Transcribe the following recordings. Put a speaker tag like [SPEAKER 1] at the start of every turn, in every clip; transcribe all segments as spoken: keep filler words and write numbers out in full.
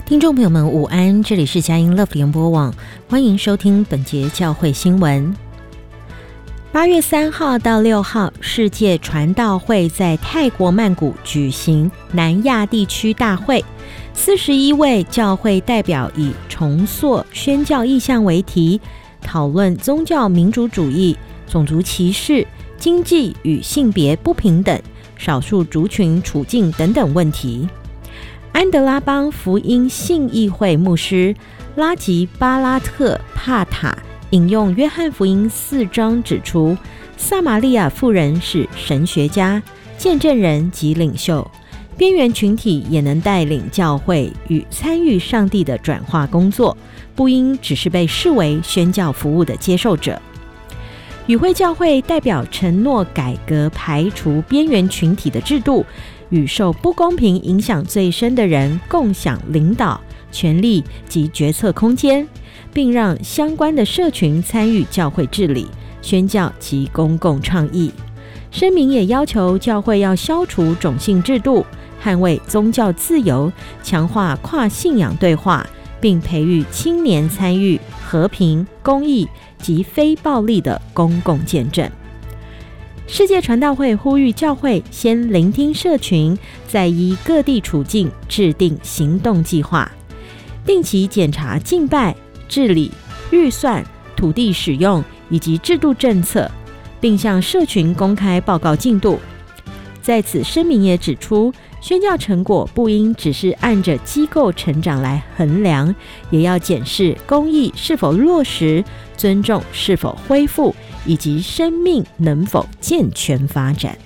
[SPEAKER 1] 听众朋友们午安，这里是佳音 Love 联播网，欢迎收听本节教会新闻。八月三号到六号，世界传道会在泰国曼谷举行南亚地区大会，四十一位教会代表以重塑宣教意向为题，讨论宗教民主主义、种族歧视、经济与性别不平等、少数族群处境等等问题。安德拉邦福音信义会牧师拉吉巴拉特帕塔引用约翰福音四章指出，撒玛利亚妇人是神学家、见证人及领袖，边缘群体也能带领教会与参与上帝的转化工作，不应只是被视为宣教服务的接受者。与会教会代表承诺改革排除边缘群体的制度，与受不公平影响最深的人共享领导、权力及决策空间，并让相关的社群参与教会治理、宣教及公共倡议。声明也要求教会要消除种姓制度，捍卫宗教自由，强化跨信仰对话，并培育青年参与和平、公益及非暴力的公共见证。世界传道会呼吁教会先聆听社群，再依各地处境制定行动计划，定期检查敬拜、治理、预算、土地使用以及制度政策，并向社群公开报告进度。在此声明也指出，宣教成果不应只是按着机构成长来衡量，也要检视公义是否落实、尊重是否恢复，以及生命能否健全发展。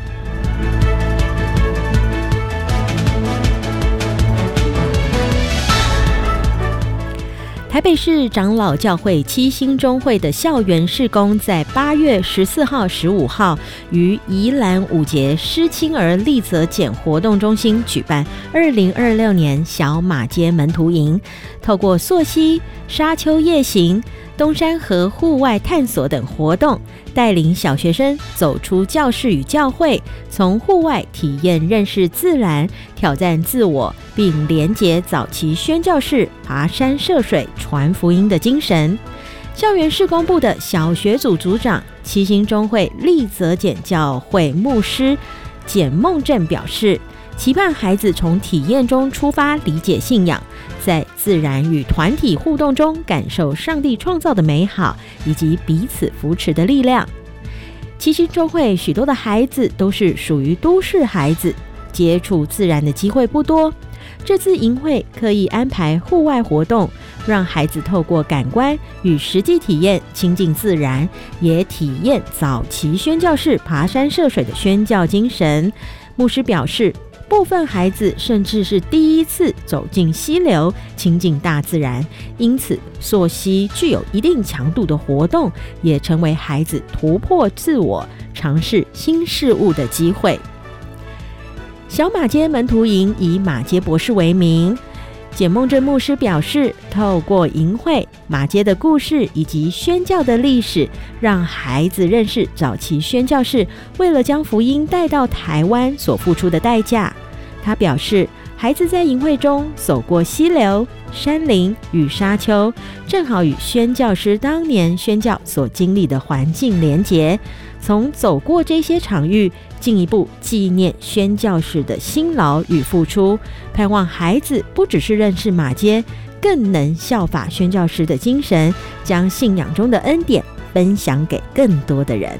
[SPEAKER 1] 台北市长老教会七星中会的校园事工在八月十四号、十五号于宜兰五节施青儿立泽简活动中心举办二零二六年小马街门徒营，透过溯溪、沙丘夜行、东山河户外探索等活动，带领小学生走出教室与教会，从户外体验认识自然、挑战自我，并连结早期宣教士爬山涉水传福音的精神。校园事工部的小学组组长、七星中会立泽简教会牧师简梦正表示，期盼孩子从体验中出发，理解信仰，在自然与团体互动中感受上帝创造的美好，以及彼此扶持的力量。七星中会许多的孩子都是属于都市孩子，接触自然的机会不多。这次营会刻意安排户外活动，让孩子透过感官与实际体验亲近自然，也体验早期宣教士爬山涉水的宣教精神。牧师表示，部分孩子甚至是第一次走进溪流，亲近大自然，因此溯溪具有一定强度的活动，也成为孩子突破自我、尝试新事物的机会。小马街门徒营以马街博士为名，简梦正牧师表示，透过营会、马街的故事以及宣教的历史，让孩子认识早期宣教士为了将福音带到台湾所付出的代价。他表示，孩子在营会中走过溪流、山林与沙丘，正好与宣教师当年宣教所经历的环境连结，从走过这些场域，进一步纪念宣教士的辛劳与付出，盼望孩子不只是认识马街，更能效法宣教师的精神，将信仰中的恩典分享给更多的人。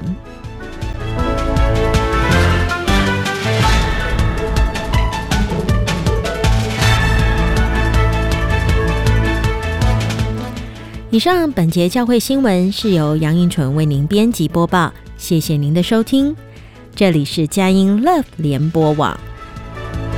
[SPEAKER 1] 以上本节教会新闻是由杨英纯为您编辑播报，谢谢您的收听。这里是佳音 Love 联播网。